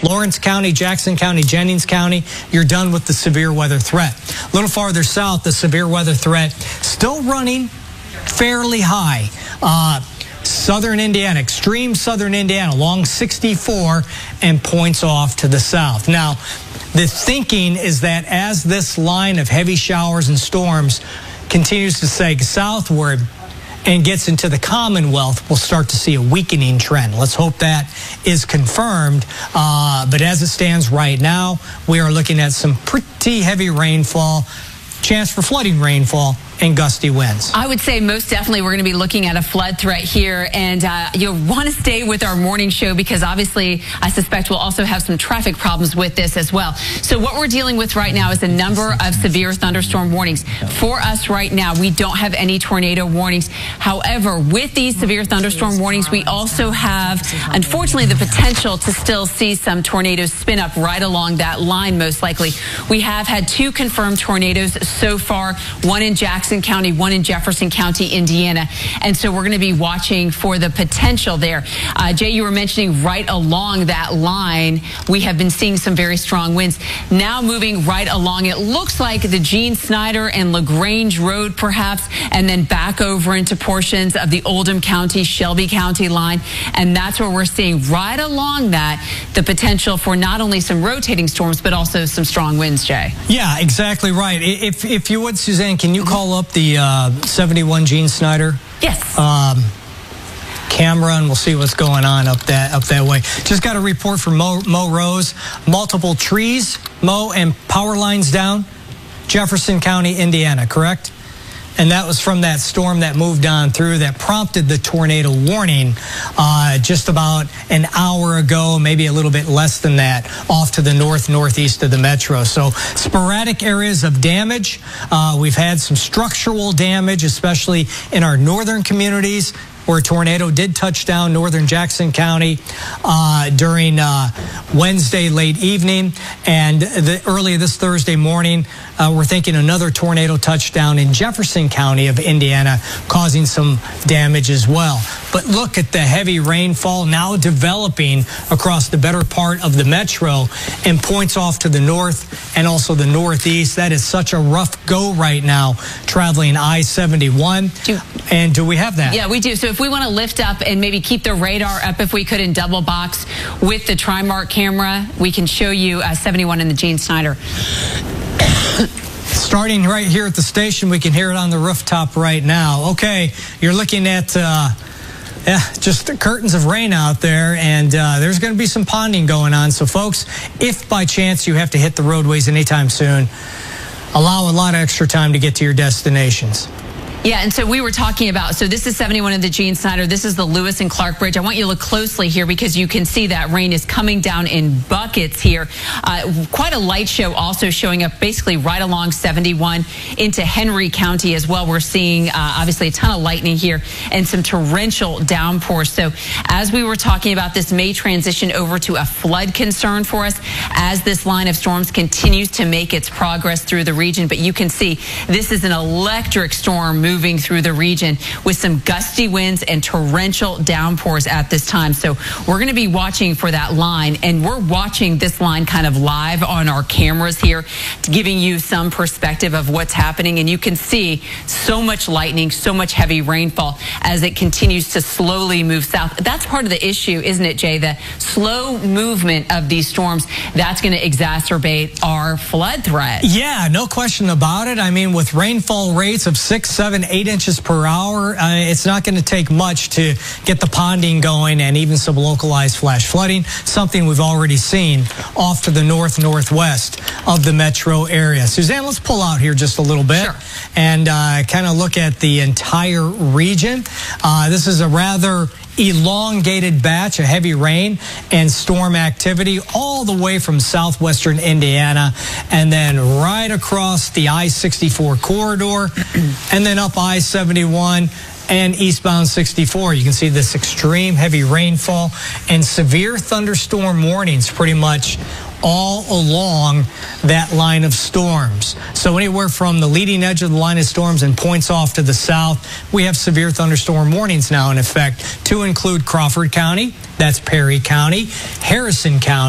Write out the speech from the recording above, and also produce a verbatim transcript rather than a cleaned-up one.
Lawrence County, Jackson County, Jennings County, you're done with the severe weather threat. A little farther south, the severe weather threat still running fairly high. Uh, Southern Indiana, extreme southern Indiana, along sixty-four and points off to the south. Now, the thinking is that as this line of heavy showers and storms continues to sag southward and gets into the Commonwealth, we'll start to see a weakening trend. Let's hope that is confirmed. Uh, but as it stands right now, we are looking at some pretty heavy rainfall, chance for flooding rainfall, and gusty winds. I would say most definitely we're going to be looking at a flood threat here, and uh, you'll want to stay with our morning show because obviously I suspect we'll also have some traffic problems with this as well. So what we're dealing with right now is a number of severe thunderstorm warnings. For us right now, we don't have any tornado warnings. However, with these severe thunderstorm warnings, we also have, unfortunately, the potential to still see some tornadoes spin up right along that line, most likely. We have had two confirmed tornadoes so far, one in Jackson County, one in Jefferson County, Indiana. And so we're going to be watching for the potential there. Uh, Jay, you were mentioning right along that line, we have been seeing some very strong winds. Now moving right along, it looks like the Gene Snyder and LaGrange Road perhaps, and then back over into portions of the Oldham County, Shelby County line. And that's where we're seeing right along that the potential for not only some rotating storms, but also some strong winds, Jay. Yeah, exactly right. If, if you would, Suzanne, can you call up the uh, seventy-one Gene Snyder? Yes. Um, camera, and we'll see what's going on up that up that way. Just got a report from Mo, Mo Rose. Multiple trees, Mo, and power lines down. Jefferson County, Indiana, correct? And that was from that storm that moved on through that prompted the tornado warning uh, just about an hour ago, maybe a little bit less than that, off to the north, northeast of the metro. So sporadic areas of damage. Uh, we've had some structural damage, especially in our northern communities, where a tornado did touch down northern Jackson County uh, during uh, Wednesday late evening. And the, early this Thursday morning, uh, we're thinking another tornado touchdown in Jefferson County of Indiana, causing some damage as well. But look at the heavy rainfall now developing across the better part of the metro and points off to the north and also the northeast. That is such a rough go right now, traveling I seventy-one. Do, and do we have that? Yeah, we do. So if we want to lift up and maybe keep the radar up, if we could, in double box with the Trimark camera, we can show you uh, seventy-one in the Gene Snyder. Starting right here at the station, we can hear it on the rooftop right now. Okay, you're looking at uh, yeah, just the curtains of rain out there, and uh, there's going to be some ponding going on. So, folks, if by chance you have to hit the roadways anytime soon, allow a lot of extra time to get to your destinations. Yeah, and so we were talking about, so this is seventy-one in the Gene Snyder. This is the Lewis and Clark Bridge. I want you to look closely here because you can see that rain is coming down in buckets here. Uh, quite a light show also showing up basically right along seventy-one into Henry County as well. We're seeing uh, obviously a ton of lightning here and some torrential downpours. So as we were talking about, this may transition over to a flood concern for us as this line of storms continues to make its progress through the region. But you can see this is an electric storm moving through the region with some gusty winds and torrential downpours at this time. So we're going to be watching for that line, and we're watching this line kind of live on our cameras here, giving you some perspective of what's happening. And you can see so much lightning, so much heavy rainfall as it continues to slowly move south. That's part of the issue, isn't it, Jay? The slow movement of these storms, that's going to exacerbate our flood threat. Yeah, no question about it. I mean, with rainfall rates of six, seven, eight inches per hour, uh, it's not going to take much to get the ponding going and even some localized flash flooding, something we've already seen off to the north, northwest of the metro area. Suzanne, let's pull out here just a little bit sure. and uh, kind of look at the entire region. Uh, this is a rather elongated batch of heavy rain and storm activity all the way from southwestern Indiana and then right across the I sixty-four corridor and then up I seventy-one and eastbound sixty-four. You can see this extreme heavy rainfall and severe thunderstorm warnings pretty much all along that line of storms. So anywhere from the leading edge of the line of storms and points off to the south, we have severe thunderstorm warnings now in effect to include Crawford County, that's Perry County, Harrison County,